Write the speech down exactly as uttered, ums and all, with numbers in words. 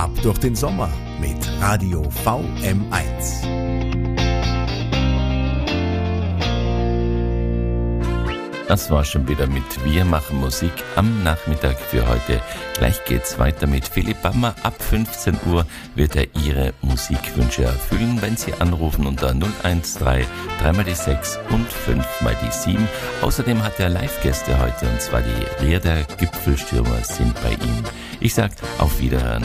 Ab durch den Sommer mit Radio V M eins. Das war schon wieder mit Wir machen Musik am Nachmittag für heute. Gleich geht's weiter mit Philipp Bammer. Ab fünfzehn Uhr wird er Ihre Musikwünsche erfüllen, wenn Sie anrufen unter null eins drei, drei mal die sechs und fünf mal die sieben. Außerdem hat er Live-Gäste heute, und zwar die Rierder Gipfelstürmer sind bei ihm. Ich sag auf Wiederhören.